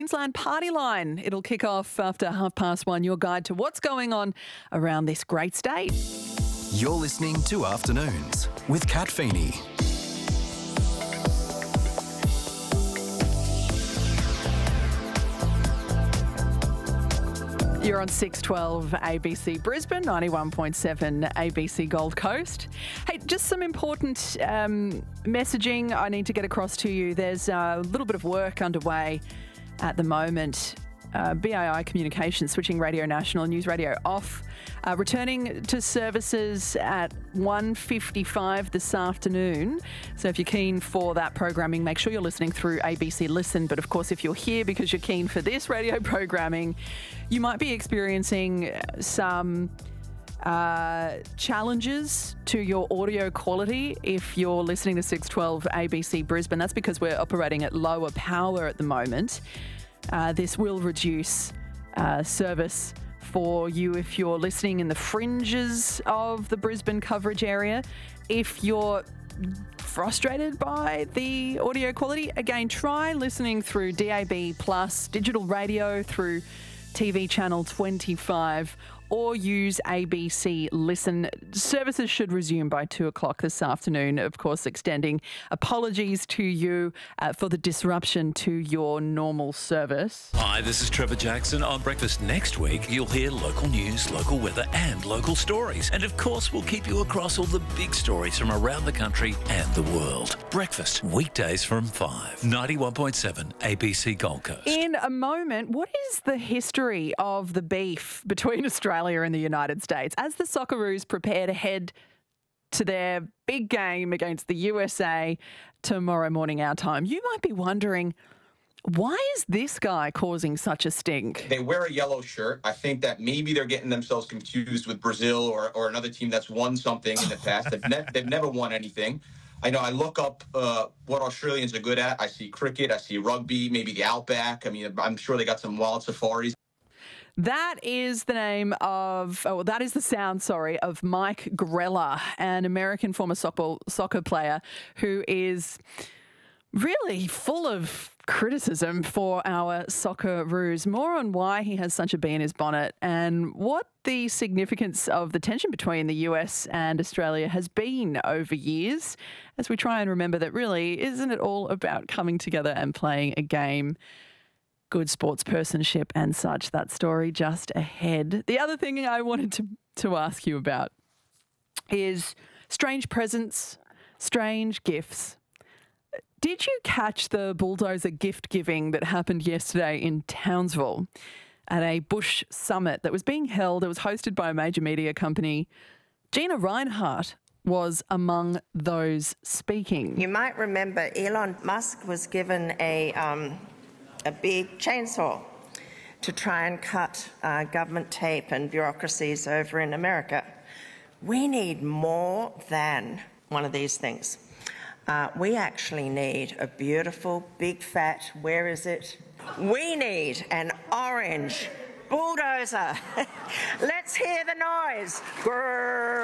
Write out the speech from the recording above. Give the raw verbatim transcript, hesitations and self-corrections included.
Queensland Party Line. It'll kick off after half past one. Your guide to what's going on around this great state. You're listening to Afternoons with Kat Feeney. You're on six twelve A B C Brisbane, ninety-one point seven A B C Gold Coast. Hey, just some important um, messaging I need to get across to you. There's a little bit of work underway at the moment. Uh, B A I Communications switching Radio National News Radio off, uh, returning to services at one fifty-five this afternoon. So if you're keen for that programming, make sure you're listening through A B C Listen. But of course, if you're here because you're keen for this radio programming, you might be experiencing some uh, challenges to your audio quality if you're listening to six twelve A B C Brisbane. That's because we're operating at lower power at the moment. Uh, this will reduce uh, service for you if you're listening in the fringes of the Brisbane coverage area. If you're frustrated by the audio quality, again, try listening through D A B plus, digital radio through T V channel twenty-five, or use A B C Listen. Services should resume by two o'clock this afternoon, of course, extending apologies to you uh, for the disruption to your normal service. Hi, this is Trevor Jackson. On Breakfast next week, you'll hear local news, local weather and local stories. And of course, we'll keep you across all the big stories from around the country and the world. Breakfast, weekdays from five. ninety-one point seven A B C Gold Coast. In a moment, what is the history of the beef between Australia and the United States as the Socceroos prepare to head to their big game against the U S A tomorrow morning our time? You might be wondering, why is this guy causing such a stink? They wear a yellow shirt. I think that maybe they're getting themselves confused with Brazil or, or another team that's won something in the past. They've, ne- they've never won anything. I know I look up uh, what Australians are good at. I see cricket, I see rugby, maybe the Outback. I mean, I'm sure they got some wild safaris. That is the name of, oh, that is the sound, sorry, of Mike Grella, an American former soccer, soccer player who is really full of criticism for our Socceroos. More on why he has such a bee in his bonnet and what the significance of the tension between the U S and Australia has been over years, as we try and remember that really, isn't it all about coming together and playing a game? Good sportspersonship and such. That story just ahead. The other thing I wanted to, to ask you about is strange presents, strange gifts. Did you catch the bulldozer gift giving that happened yesterday in Townsville at a bush summit that was being held? It was hosted by a major media company. Gina Rinehart was among those speaking. You might remember Elon Musk was given a... Um a big chainsaw to try and cut uh, government tape and bureaucracies over in America. We need more than one of these things. Uh, we actually need a beautiful, big, fat, where is it? We need an orange bulldozer. Let's hear the noise. Grrr.